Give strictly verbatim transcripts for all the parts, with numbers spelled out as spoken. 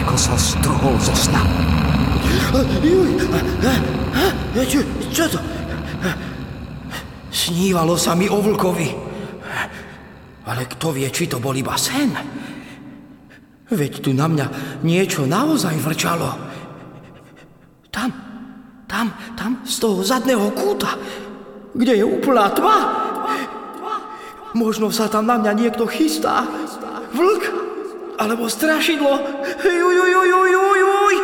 Zajko sa strhol zo sna. Juj, čo, čo to? Snívalo sa mi o vlkovi. Ale kto vie, či to bol iba sen? Veď tu na mňa niečo naozaj vrčalo. Tam, tam, tam, z toho zadného kúta, kde je úplná tma. Možno sa tam na mňa niekto chystá. Vlk, alebo strašidlo. Juj, juj, juj, juj, juj, juj.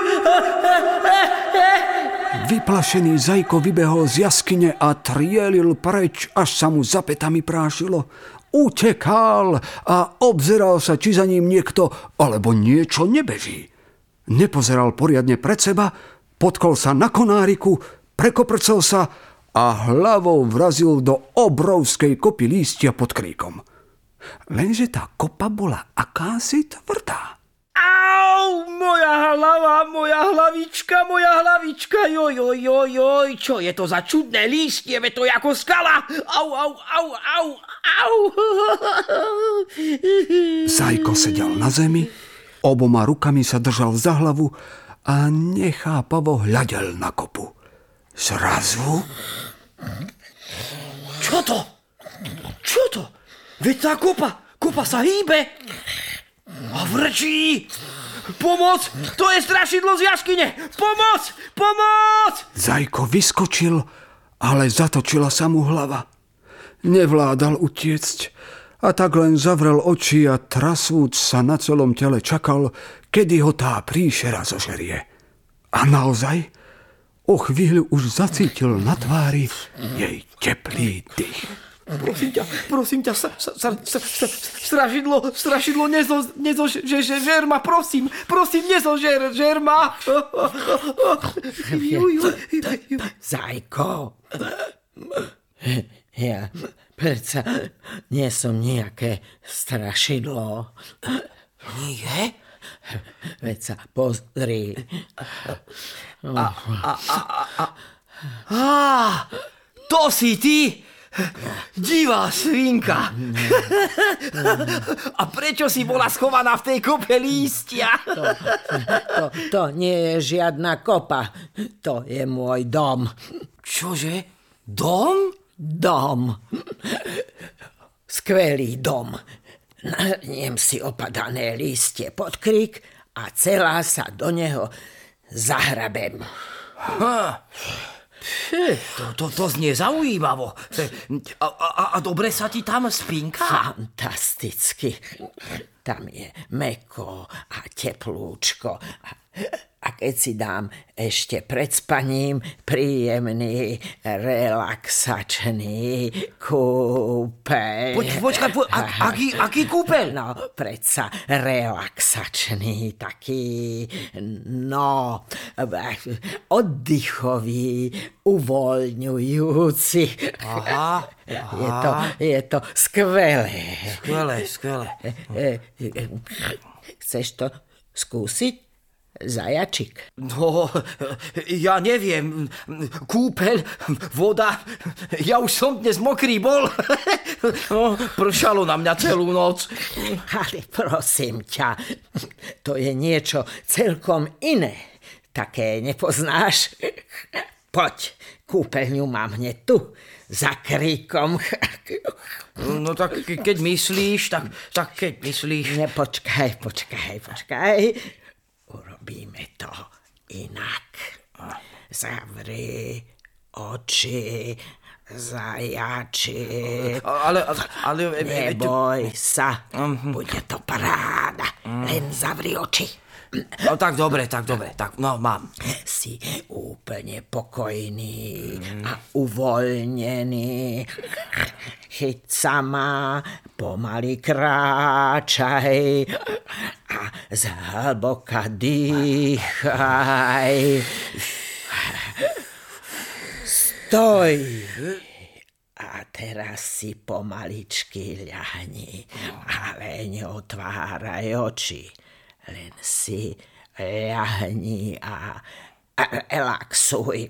Vyplašený Zajko vybehol z jaskyne a trielil preč, až sa mu za pätami prášilo. Utekal a obzeral sa, či za ním niekto alebo niečo nebeží. Nepozeral poriadne pred seba, potkol sa na konáriku, prekoprcol sa a hlavou vrazil do obrovskej kopy lístia pod kríkom. Lenže tá kopa bola akási tvrdá. Au, moja hlava, moja hlavička, moja hlavička, joj, joj, joj, joj, čo je to za čudné lístie, veď to je ako skala. Au, au, au, au, au. Zajko sedel na zemi, oboma rukami sa držal za hlavu a nechápavo hľadel na kopu. Zrazu... Čo to? Čo to? Veď tá kopa, kopa sa hýbe. A vrčí! Pomoc! To je strašidlo z jaskyne! Pomoc! Pomoc! Zajko vyskočil, ale zatočila sa mu hlava. Nevládal utiecť a tak len zavrel oči a trasúc sa na celom tele čakal, kedy ho tá príšera zožerie. A naozaj, o chvíľu už zacítil na tvári jej teplý dých. Prosím ťa, prosím ťa, sa, sa, sa, sa, sa, strašidlo, strašidlo, nezo, nezo, že, že, žer ma, prosím, prosím, nezožer, žer ma. Zajko, ja predsa nie som nejaké strašidlo. Nie? Veď sa pozri. A, a, a, a, a, a, to si ty? Divá svinka. A prečo si bola schovaná v tej kope lístia? To, to, to nie je žiadna kopa. To je môj dom. Čože? Dom? Dom. Skvelý dom. Nahrniem si opadané lístie pod krík a celá sa do neho zahrabem. Ha. To, to, to znie zaujímavo. A, a, a dobre sa ti tam spinka? Fantasticky. Tam je mäkko a teplúčko. A keď si dám ešte pred spaním príjemný, relaxačný kúpeľ. Poč, počkaj, po, a, aký, aký kúpeľ? No, predsa relaxačný, taký, no, oddychový, uvoľňujúci. Aha, aha. Je to, je to skvelé. Skvelé, skvelé. Chceš to skúsiť? Zajačik. No, ja neviem. Kúpeľ, voda. Ja už som dnes mokrý bol. No, pršalo na mňa celú noc. Ale prosím ťa, to je niečo celkom iné. Také nepoznáš? Poď, kúpeľňu mám hneď tu, za kríkom. No tak keď myslíš, tak, tak keď myslíš. Nepočkaj, počkaj, počkaj. Urobíme to inak. Zavri oči, zajačik. Ale, ale... Neboj sa, bude to paráda. Len zavri oči. No tak dobre, tak dobre, tak no mám. Si úplne pokojný a uvoľnený. Chyť sa ma, pomaly kráčaj a zhlboka dýchaj. Stoj. A teraz si pomaličky ľahni, ale neotváraj oči. Len si ľahni a relaxuj.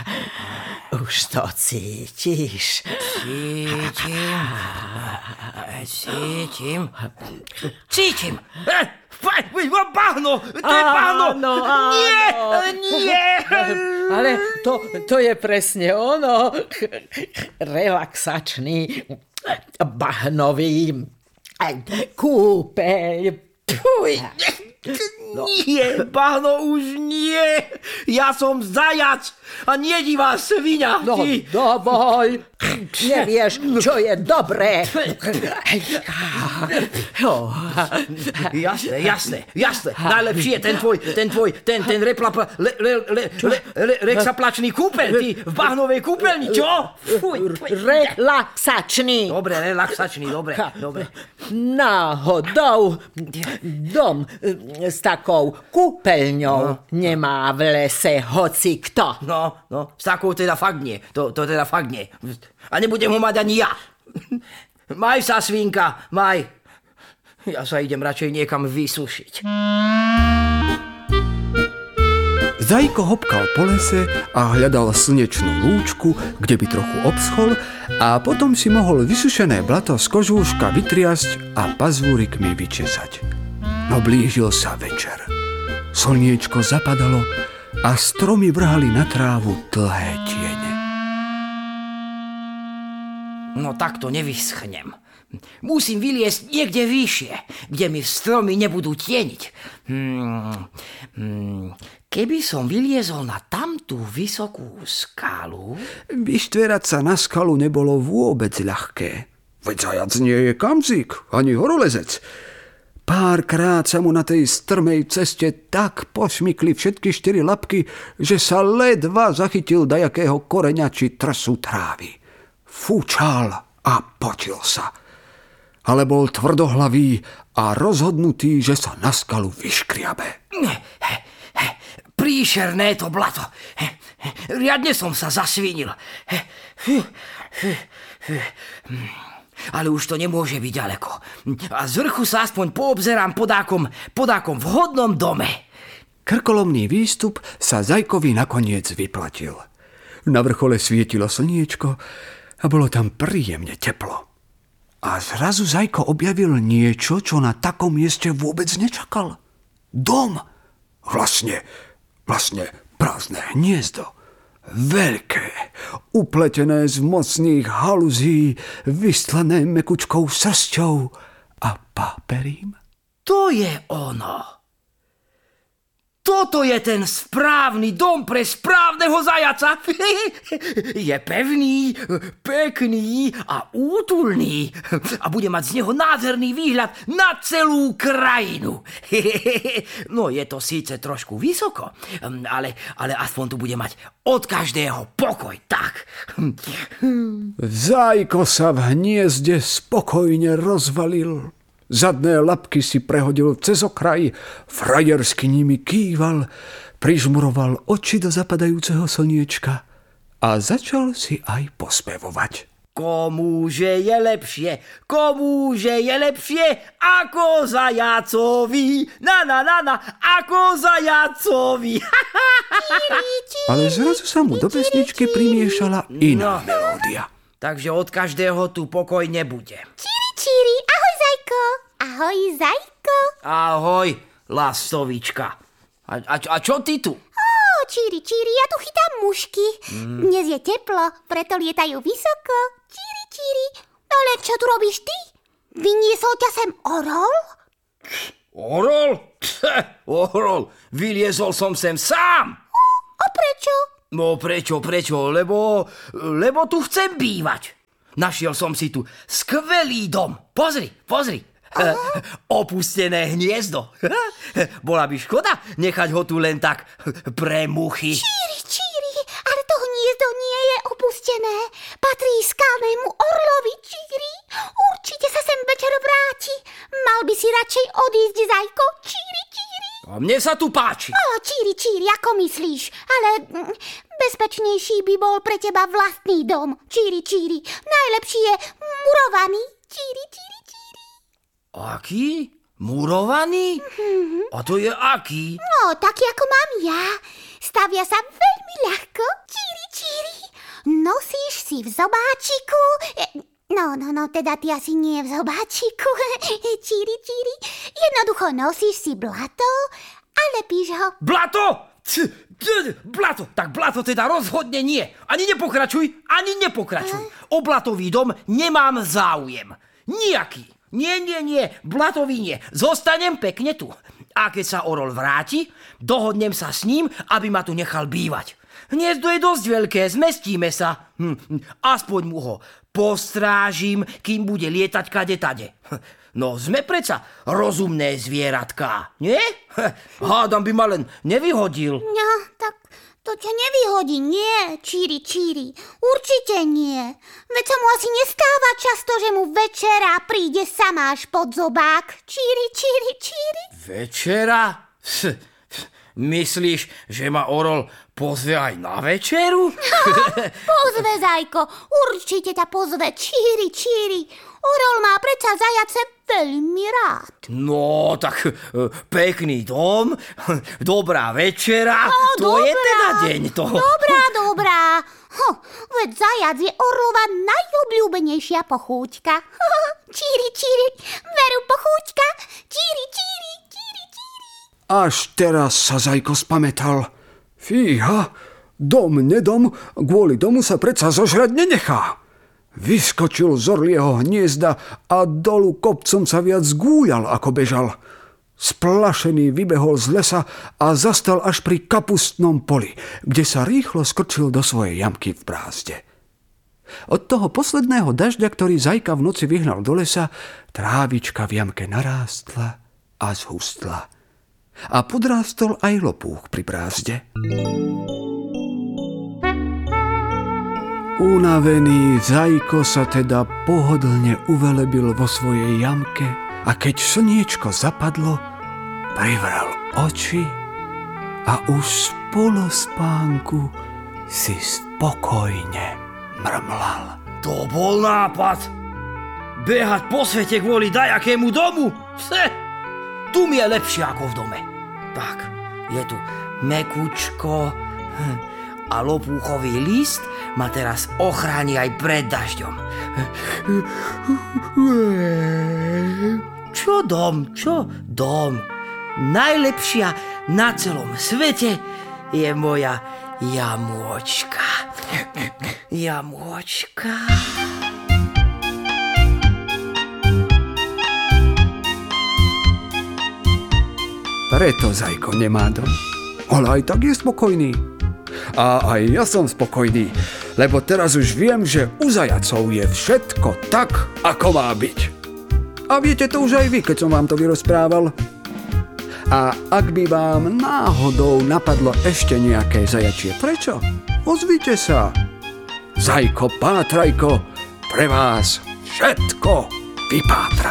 Už to cítiš. Cítim. Cítim. Cítim. Bahno, to je bahno. Áno, áno. Nie, nie. Ale to, to je presne ono. Relaxačný bahnový kúpeľ. Puj. Nie, bahno, už nie. Ja som zajac a nie divá sviňa. No, Ty. dovoľ. Nevieš, čo je dobré. Oh. Jasné, jasné, jasné. Najlepší je ten tvoj, ten tvoj, ten, ten replapa, le, le, le, le, le, rexaplačný kúpeľ, ty v bahnovej kúpeľni, čo? Fuj, fuj. Relaxačný. Dobre, relaxačný, dobre, dobre. Náhodou dom s takou kúpeľňou no. nemá v lese hoci kto. No, no, s takou teda fakt nie, to, to teda fakt nie. A nebudem ho mať ani ja. Maj sa, svinka, maj. Ja sa idem radšej niekam vysušiť. Zajko hopkal po lese a hľadal slnečnú lúčku, kde by trochu obschol a potom si mohol vysušené blato z kožúška vytriasť a pazúrikmi vyčesať. No blížil sa večer. Slniečko zapadalo a stromy vrhali na trávu dlhé tiene. No tak to nevyschnem. Musím vyliesť niekde vyššie, kde mi stromy nebudú tieniť. Hmm, hmm, keby som vyliezol na tamtú vysokú skalu... Vyštverať sa na skalu nebolo vôbec ľahké. Veď zajac nie je kamzik, ani horolezec. Párkrát sa mu na tej strmej ceste tak pošmykli všetky štyri labky, že sa ledva zachytil dajakého koreňa či trsu trávy. Fúčal a potil sa. Ale bol tvrdohlavý a rozhodnutý, že sa na skalu vyškriabe. Príšerné to blato. Riadne som sa zasvinil. Ale už to nemôže byť ďaleko. A z vrchu sa aspoň poobzerám podákom, podákom vhodnom dome. Krkolomný výstup sa Zajkovi nakoniec vyplatil. Na vrchole svietilo slniečko a bolo tam príjemne teplo. A zrazu Zajko objavil niečo, čo na takom mieste vôbec nečakal. Dom. Vlastne, vlastne prázdne hniezdo. Veľké, upletené z mocných haluzí, vystlané mekučkou srsťou a páperím. To je ono. Toto je ten správny dom pre správneho zajaca. Je pevný, pekný a útulný. A bude mať z neho nádherný výhľad na celú krajinu. No je to síce trošku vysoko, ale, ale aspoň tu bude mať od každého pokoj, tak. Zajko sa v hniezde spokojne rozvalil. Zadné labky si prehodil cez okraj, frajersky nimi kýval, prižmuroval oči do zapadajúceho slniečka a začal si aj pospevovať. Komúže je lepšie, komúže je lepšie ako zajacovi, na na na na, ako zajacovi. Ale zrazu sa mu do pesničky primiešala iná melódia. Takže od každého tu pokoj nebude. Číri, číri, ahoj Zajko. Ahoj Zajko. Ahoj, lastovička. A, a, a čo ty tu? Ó, číri, číri, ja tu chytám mušky. Mm. Dnes je teplo, preto lietajú vysoko. Číri, číri, ale čo tu robíš ty? Vyniesol ťa sem orol? Orol? Orol, vyliezol som sem sám. Ó, a prečo? No prečo, prečo? Lebo, lebo tu chcem bývať. Našiel som si tu skvelý dom. Pozri, pozri. Uh, opustené hniezdo. Bola by škoda nechať ho tu len tak pre muchy. Číri, číri, ale to hniezdo nie je opustené. Patrí skalnému orlovi, číri. Určite sa sem večer vráti. Mal by si radšej odísť, Zajko, číri, číri. A mne sa tu páči. Ó, číri, číri, ako myslíš? Ale mm, bezpečnejší by bol pre teba vlastný dom, číri, číri. Najlepší je murovaný, číri, číri, číri. Aký? Murovaný? Mm-hmm. A to je aký? No, taký ako mám ja. Stavia sa veľmi ľahko, číri, číri. Nosíš si v zobáčiku... No, no, no, teda ty asi nie v zobáčiku. Číri, číri. Jednoducho nosíš si blato a lepíš ho. Blato? C- c- blato, tak blato teda rozhodne nie. Ani nepokračuj, ani nepokračuj. O blatový dom nemám záujem. Nijaký. Nie, nie, nie, blatový nie. Zostanem pekne tu. A keď sa Orol vráti, dohodnem sa s ním, aby ma tu nechal bývať. Hniezdo je dosť veľké, zmestíme sa. Hm, aspoň mu ho postrážim, kým bude lietať kade tade. No sme predsa rozumné zvieratká, nie? Hádam by ma len nevyhodil. No, tak to ťa nevyhodí, nie, číri, číri. Určite nie. Veď sa mu asi nestáva často, že mu večera príde sama až pod zobák. Číri, číri, číri. Večera? Myslíš, že ma Orol pozve aj na večeru? Pozve, zajko, určite ťa pozve, číri, číri. Orol má predsa zajace veľmi rád. No, tak pekný dom, dobrá večera, No, to dobrá, je teda deň toho. Dobrá, dobrá. Ho, veď zajac je Orlova najobľúbenejšia pochúťka. Číri, číri, veru pochúťka, číri, číri, číri, číri. Až teraz sa Zajko spamätal. Fíha, dom, nedom, kvôli domu sa predsa zožrať nenechá. Vyskočil z orlieho hniezda a dolu kopcom sa viac gúľal, ako bežal. Splašený vybehol z lesa a zastal až pri kapustnom poli, kde sa rýchlo skrčil do svojej jamky v brázde. Od toho posledného dažďa, ktorý Zajka v noci vyhnal do lesa, trávička v jamke narástla a zhustla. A podrástol aj lopúch pri brázde. Unavený Zajko sa teda pohodlne uvelebil vo svojej jamke a keď slniečko zapadlo, privrel oči a už z polospánku si spokojne mrmlal. To bol nápad. Behať po svete kvôli dajakému domu? Se, tu mi je lepšie ako v dome. Tak, je tu mekučko a lopúchový list ma teraz ochráni aj pred dažďom. Čo dom, čo dom? Najlepšia na celom svete je moja jamôčka. Jamôčka. Preto Zajko nemá dom, ale aj tak je spokojný. A aj ja som spokojný, lebo teraz už viem, že u zajacov je všetko tak, ako má byť. A viete to už aj vy, keď som vám to vyrozprával. A ak by vám náhodou napadlo ešte nejaké zajačie prečo, ozvite sa. Zajko Pátrajko pre vás všetko vypátra.